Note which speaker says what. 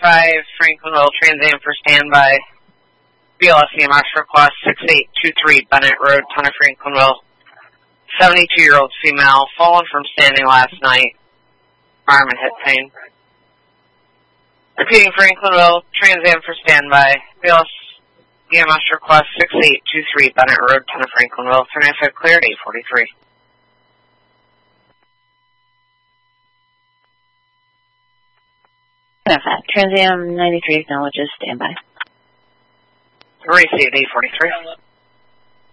Speaker 1: Franklinville, Trans Am for standby. BLS EMS request 6823 Bennett Road, Town of Franklinville. 72-year-old female, fallen from standing last night. Arm and hip pain. Repeating Franklinville, Trans Am for standby. BLS EMS request 6823 Bennett Road, Town of Franklinville. 395 cleared, 843.
Speaker 2: Trans Am 93 acknowledges standby.
Speaker 1: Received 843.